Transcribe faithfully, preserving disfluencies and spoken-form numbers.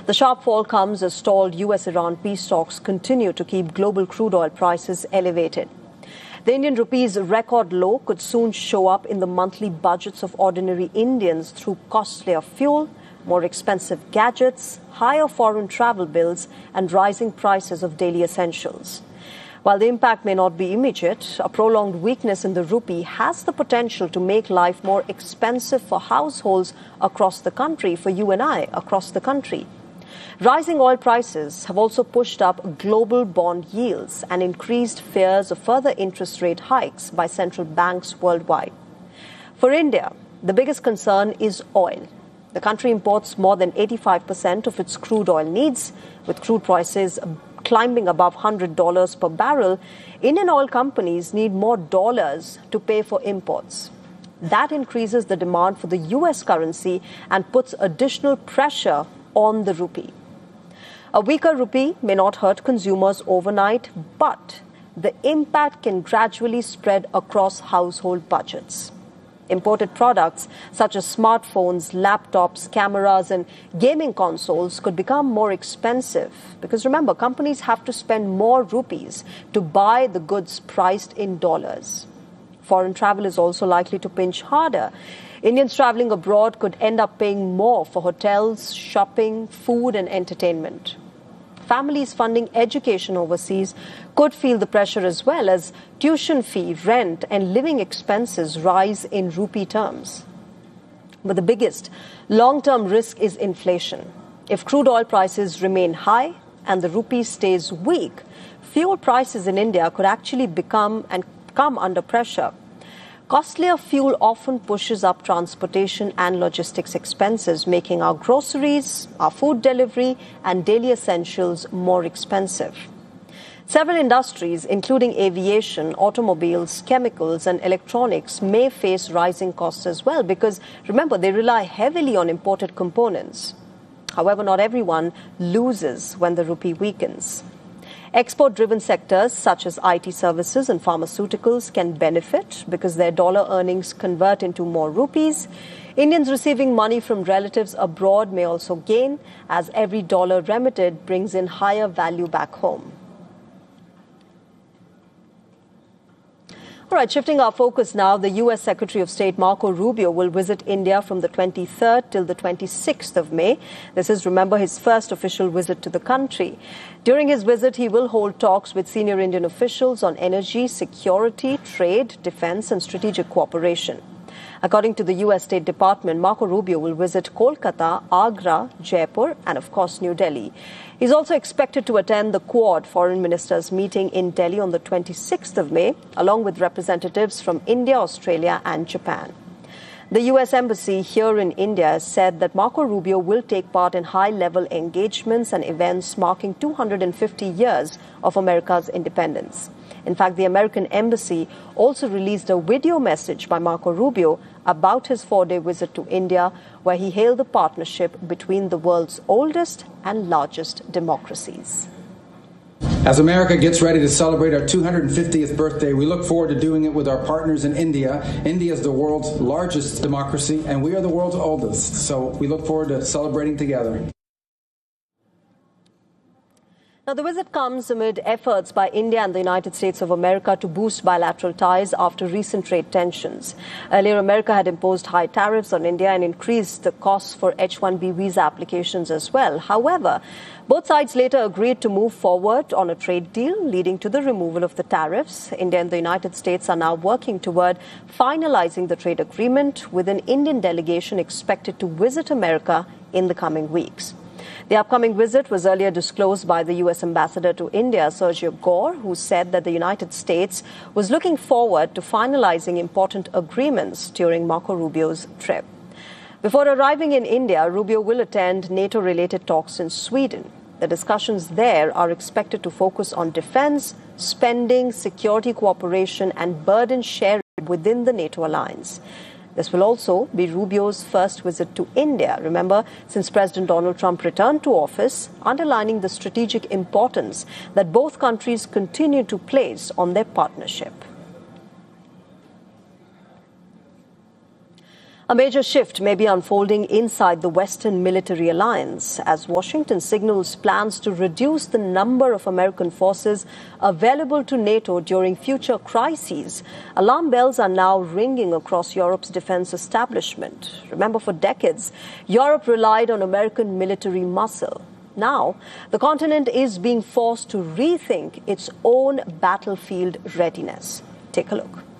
The sharp fall comes as stalled U S Iran peace talks continue to keep global crude oil prices elevated. The Indian rupee's record low could soon show up in the monthly budgets of ordinary Indians through costlier fuel, more expensive gadgets, higher foreign travel bills, and rising prices of daily essentials. While the impact may not be immediate, a prolonged weakness in the rupee has the potential to make life more expensive for households across the country, for you and I across the country. Rising oil prices have also pushed up global bond yields and increased fears of further interest rate hikes by central banks worldwide. For India, the biggest concern is oil. The country imports more than eighty-five percent of its crude oil needs. With crude prices climbing above one hundred dollars per barrel, Indian oil companies need more dollars to pay for imports. That increases the demand for the U S currency and puts additional pressure on the rupee. A weaker rupee may not hurt consumers overnight, but the impact can gradually spread across household budgets. Imported products such as smartphones, laptops, cameras, and gaming consoles could become more expensive because, remember, companies have to spend more rupees to buy the goods priced in dollars. Foreign travel is also likely to pinch harder. Indians traveling abroad could end up paying more for hotels, shopping, food, and entertainment. Families funding education overseas could feel the pressure as well as tuition fee, rent, and living expenses rise in rupee terms. But the biggest long-term risk is inflation. If crude oil prices remain high and the rupee stays weak, fuel prices in India could actually become and come under pressure. Costlier fuel often pushes up transportation and logistics expenses, making our groceries, our food delivery, and daily essentials more expensive. Several industries, including aviation, automobiles, chemicals, and electronics, may face rising costs as well because, remember, they rely heavily on imported components. However, not everyone loses when the rupee weakens. Export-driven sectors such as I T services and pharmaceuticals can benefit because their dollar earnings convert into more rupees. Indians receiving money from relatives abroad may also gain, as every dollar remitted brings in higher value back home. All right, shifting our focus now, the U S Secretary of State Marco Rubio will visit India from the twenty-third till the twenty-sixth of May. This is, remember, his first official visit to the country. During his visit, he will hold talks with senior Indian officials on energy, security, trade, defense, and strategic cooperation. According to the U S State Department, Marco Rubio will visit Kolkata, Agra, Jaipur, and of course New Delhi. He's also expected to attend the Quad Foreign Ministers meeting in Delhi on the twenty-sixth of May, along with representatives from India, Australia, and Japan. The U S Embassy here in India has said that Marco Rubio will take part in high-level engagements and events marking two hundred fifty years of America's independence. In fact, the American Embassy also released a video message by Marco Rubio about his four-day visit to India, where he hailed the partnership between the world's oldest and largest democracies. As America gets ready to celebrate our two hundred fiftieth birthday, we look forward to doing it with our partners in India. India is the world's largest democracy, and we are the world's oldest. So we look forward to celebrating together. Now, the visit comes amid efforts by India and the United States of America to boost bilateral ties after recent trade tensions. Earlier, America had imposed high tariffs on India and increased the costs for H one B visa applications as well. However, both sides later agreed to move forward on a trade deal, leading to the removal of the tariffs. India and the United States are now working toward finalizing the trade agreement, with an Indian delegation expected to visit America in the coming weeks. The upcoming visit was earlier disclosed by the U S Ambassador to India, Sergio Gore, who said that the United States was looking forward to finalizing important agreements during Marco Rubio's trip. Before arriving in India, Rubio will attend NATO-related talks in Sweden. The discussions there are expected to focus on defense, spending, security cooperation, and burden sharing within the NATO alliance. This will also be Rubio's first visit to India, remember, since President Donald Trump returned to office, underlining the strategic importance that both countries continue to place on their partnership. A major shift may be unfolding inside the Western military alliance as Washington signals plans to reduce the number of American forces available to NATO during future crises. Alarm bells are now ringing across Europe's defense establishment. Remember, for decades, Europe relied on American military muscle. Now, the continent is being forced to rethink its own battlefield readiness. Take a look.